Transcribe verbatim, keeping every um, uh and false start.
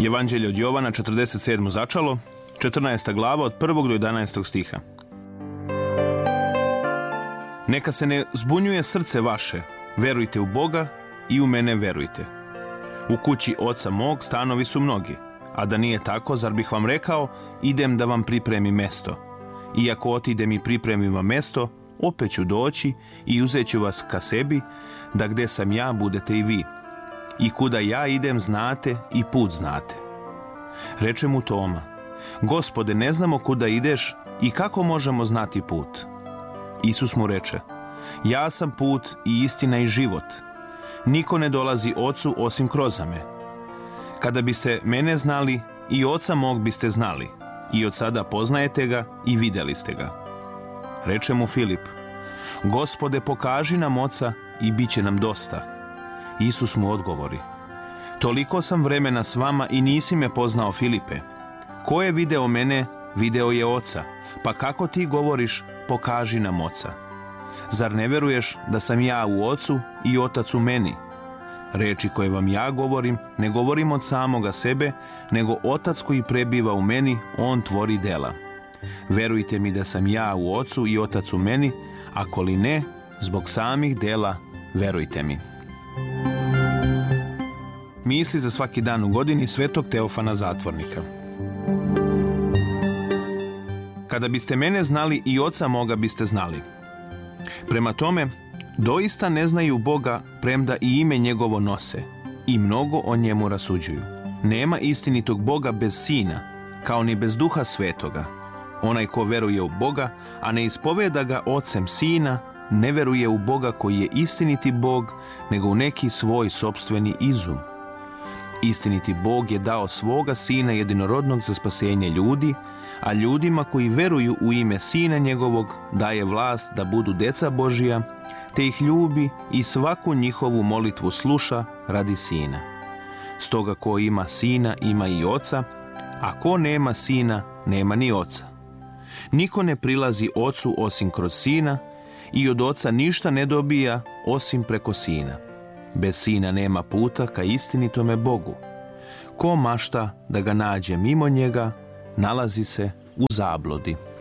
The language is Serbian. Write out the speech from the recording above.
Evanđelje od Jovana, četrdeset sedmo začalo, četrnaesta glava od prvog do jedanaestog stiha. Neka se ne zbunjuje srce vaše, verujte u Boga i u mene verujte. U kući oca mog stanovi su mnogi, a da nije tako, zar bih vam rekao, idem da vam pripremim mesto. Iako otidem i pripremim vam mesto, opet ću doći i uzet ću vas ka sebi, da gde sam ja budete i vi. I kuda ja idem znate i put znate. Reče mu Toma, Gospode, ne znamo kuda ideš i kako možemo znati put? Isus mu reče, ja sam put i istina i život. Niko ne dolazi ocu osim kroz me. Kada biste mene znali, i oca mog biste znali, i od sada poznajete ga i vidjeli ste ga. Reče mu Filip, Gospode, pokaži nam oca i bit će nam dosta. Isus mu odgovori, toliko sam vremena s vama i nisi me poznao, Filipe. Ko je video mene, video je oca, pa kako ti govoriš, pokaži nam oca? Zar ne veruješ da sam ja u ocu i otac u meni? Reči koje vam ja govorim, ne govorim od samoga sebe, nego otac koji prebiva u meni, on tvori dela. Verujte mi da sam ja u ocu i otac u meni, ako li ne, zbog samih dela, verujte mi. Misli za svaki dan u godini svetog Teofana Zatvornika. Kada biste mene znali, i oca moga biste znali. Prema tome, doista ne znaju Boga, premda i ime njegovo nose, i mnogo o njemu rasuđuju. Nema istinitog Boga bez Sina, kao ni bez Duha Svetoga. Onaj ko veruje u Boga, a ne ispoveda ga ocem Sina, ne veruje u Boga koji je istiniti Bog, nego u neki svoj sopstveni izum. Istiniti Bog je dao svoga Sina jedinorodnog za spasenje ljudi, a ljudima koji veruju u ime Sina njegovog daje vlast da budu deca Božija, te ih ljubi i svaku njihovu molitvu sluša radi Sina. Stoga ko ima Sina, ima i Oca, a ko nema Sina, nema ni Oca. Niko ne prilazi Ocu osim kroz Sina i od Oca ništa ne dobija osim preko Sina. Bez Sina nema puta ka istinitome Bogu. Ko mašta da ga nađe mimo njega, nalazi se u zabludi.